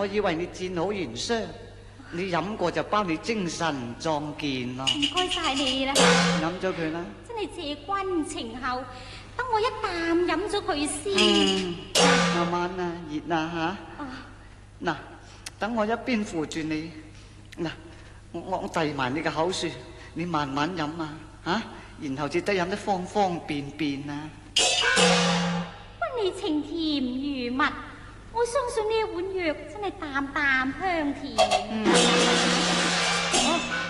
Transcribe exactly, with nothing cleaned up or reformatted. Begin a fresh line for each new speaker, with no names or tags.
我以為你戰好完傷，你飲過就包你精神壯健咯。
唔該晒你啦，
飲咗佢啦。
真係謝君情厚，等我一啖飲咗佢先。
嗯，慢慢啊，熱啊吓。嗱、啊，等我一邊扶住你，嗱、啊，我我遞埋你嘅口水，你慢慢飲啊，吓、啊，然後至得飲得方方便便啊。
君你情甜如蜜，我相信呢一碗藥真係淡淡香甜。
嗯。啊